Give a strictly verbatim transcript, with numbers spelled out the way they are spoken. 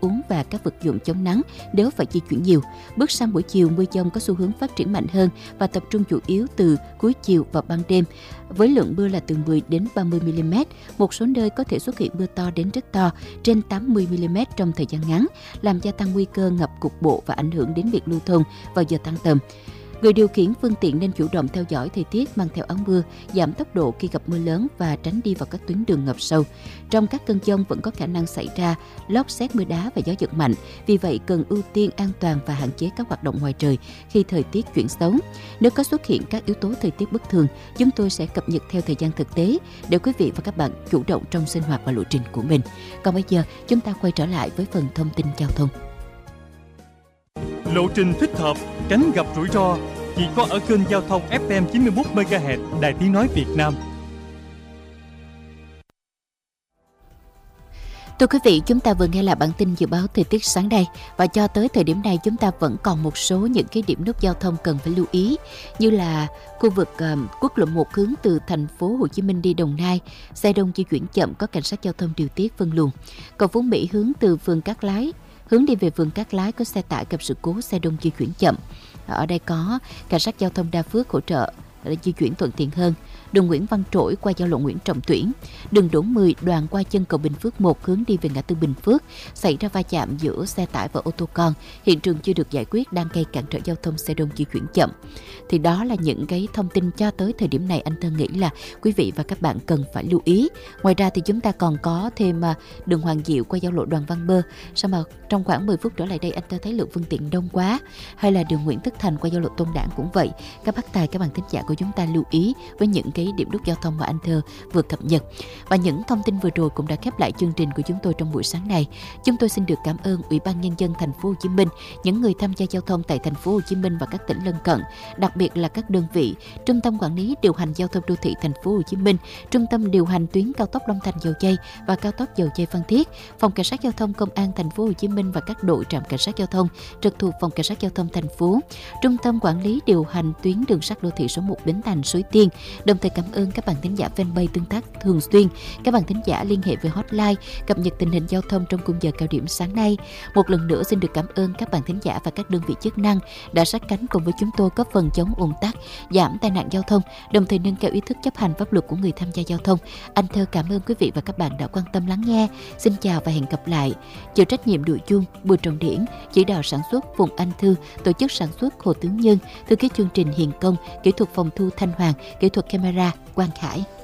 uống và các vật dụng chống nắng nếu phải di chuyển nhiều. Bước sang buổi chiều, mưa dông có xu hướng phát triển mạnh hơn và tập trung chủ yếu từ cuối chiều và ban đêm, với lượng mưa là từ mười đến ba mươi mi-li-mét. Một số nơi có thể xuất hiện mưa to đến rất to, trên tám mươi mi-li-mét trong thời gian ngắn, làm gia tăng nguy cơ ngập cục bộ và ảnh hưởng đến việc lưu thông vào giờ tan tầm. Người điều khiển phương tiện nên chủ động theo dõi thời tiết, mang theo áo mưa, giảm tốc độ khi gặp mưa lớn và tránh đi vào các tuyến đường ngập sâu. Trong các cơn dông vẫn có khả năng xảy ra lốc sét, mưa đá và gió giật mạnh. Vì vậy, cần ưu tiên an toàn và hạn chế các hoạt động ngoài trời khi thời tiết chuyển xấu. Nếu có xuất hiện các yếu tố thời tiết bất thường, chúng tôi sẽ cập nhật theo thời gian thực tế để quý vị và các bạn chủ động trong sinh hoạt và lộ trình của mình. Còn bây giờ, chúng ta quay trở lại với phần thông tin giao thông. Lộ trình thích hợp, tránh gặp rủi ro chỉ có ở kênh giao thông ép em chín mươi mốt mê ga héc Đài Tiếng nói Việt Nam. Thưa quý vị, chúng ta vừa nghe là bản tin dự báo thời tiết sáng nay, và cho tới thời điểm này chúng ta vẫn còn một số những cái điểm nút giao thông cần phải lưu ý, như là khu vực uh, quốc lộ một hướng từ thành phố Hồ Chí Minh đi Đồng Nai, xe đông di chuyển chậm, có cảnh sát giao thông điều tiết phân luồng. Cầu Phú Mỹ hướng từ phường Cát Lái hướng đi về phường Cát Lái có xe tải gặp sự cố, xe đông di chuyển chậm. Ở đây có cảnh sát giao thông Đa Phước hỗ trợ để di chuyển thuận tiện hơn. Đường Nguyễn Văn Trỗi qua giao lộ Nguyễn Trọng Tuyển, đường Đỗ mười đoạn qua chân cầu Bình Phước một hướng đi về ngã tư Bình Phước xảy ra va chạm giữa xe tải và ô tô con, hiện trường chưa được giải quyết, đang gây cản trở giao thông, xe đông di chuyển chậm. Thì đó là những cái thông tin cho tới thời điểm này anh Thơ nghĩ là quý vị và các bạn cần phải lưu ý. Ngoài ra thì chúng ta còn có thêm đường Hoàng Diệu qua giao lộ Đoàn Văn Bơ, sao mà trong khoảng mười phút trở lại đây anh Thơ thấy lượng phương tiện đông quá, hay là đường Nguyễn Tất Thành qua giao lộ Tôn Đản cũng vậy. Các bác tài, các bạn thính giả của chúng ta lưu ý với những cái điểm nút giao thông mà anh Thơ vừa cập nhật. Và những thông tin vừa rồi cũng đã khép lại chương trình của chúng tôi trong buổi sáng này. Chúng tôi xin được cảm ơn Ủy ban Nhân dân Thành phố Hồ Chí Minh, những người tham gia giao thông tại Thành phố Hồ Chí Minh và các tỉnh lân cận, đặc biệt là các đơn vị Trung tâm Quản lý Điều hành Giao thông Đô thị Thành phố Hồ Chí Minh, Trung tâm Điều hành tuyến cao tốc Long Thành - Dầu Giây và cao tốc Dầu Giây - Phan Thiết, Phòng Cảnh sát Giao thông Công an Thành phố Hồ Chí Minh và các đội trạm cảnh sát giao thông trực thuộc Phòng Cảnh sát Giao thông Thành phố, Trung tâm Quản lý Điều hành tuyến đường sắt đô thị số một Bến Thành - Suối Tiên. Đồng thời cảm ơn các bạn thính giả fanpage tương tác thường xuyên, các bạn thính giả liên hệ với hotline cập nhật tình hình giao thông trong khung giờ cao điểm sáng nay. Một lần nữa xin được cảm ơn các bạn thính giả và các đơn vị chức năng đã sát cánh cùng với chúng tôi góp phần chống ùn tắc, giảm tai nạn giao thông, đồng thời nâng cao ý thức chấp hành pháp luật của người tham gia giao thông. Anh Thơ cảm ơn quý vị và các bạn đã quan tâm lắng nghe. Xin chào và hẹn gặp lại. Chịu trách nhiệm nội dung Bùi Trọng Điển, chỉ đạo sản xuất Phùng Anh Thư, tổ chức sản xuất Hồ Tướng Nhân, thư ký chương trình Hiền Công, kỹ thuật phòng thu Thanh Hoàng, kỹ thuật camera Quang Khải.